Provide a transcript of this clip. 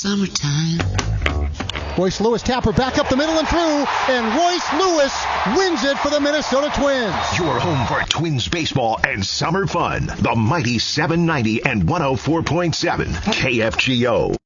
Summertime. Royce Lewis tapper back up the middle and through, and Royce Lewis wins it for the Minnesota Twins. Your home for Twins baseball and summer fun. The mighty 790 and 104.7 KFGO.